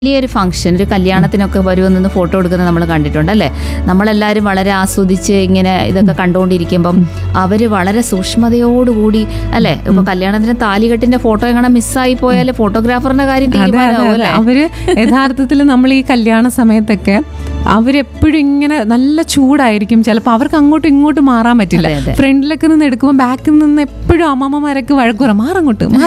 വലിയൊരു ഫംഗ്ഷൻ, ഒരു കല്യാണത്തിനൊക്കെ വരുമെന്ന് ഫോട്ടോ എടുക്കുന്നത് നമ്മൾ കണ്ടിട്ടുണ്ട് അല്ലേ? നമ്മളെല്ലാവരും വളരെ ആസ്വദിച്ച് ഇങ്ങനെ ഇതൊക്കെ കണ്ടുകൊണ്ടിരിക്കുമ്പം അവർ വളരെ സൂക്ഷ്മതയോടുകൂടി അല്ലേ, ഇപ്പൊ കല്യാണത്തിന് താലികെട്ടിന്റെ ഫോട്ടോ എങ്ങനെ മിസ്സായി പോയാൽ ഫോട്ടോഗ്രാഫറിന്റെ കാര്യം തീരുമാനമാവും. അവര് യഥാർത്ഥത്തിൽ നമ്മൾ ഈ കല്യാണ സമയത്തൊക്കെ അവരെപ്പോഴും ഇങ്ങനെ നല്ല ചൂടായിരിക്കും. ചിലപ്പോൾ അവർക്ക് അങ്ങോട്ടും ഇങ്ങോട്ടും മാറാൻ പറ്റില്ല. ഫ്രണ്ടിലൊക്കെ നിന്ന് എടുക്കുമ്പോൾ ബാക്കിൽ നിന്ന് എപ്പോഴും അമ്മമ്മമാരൊക്കെ വഴക്കുറ മാറങ്ങോട്ട്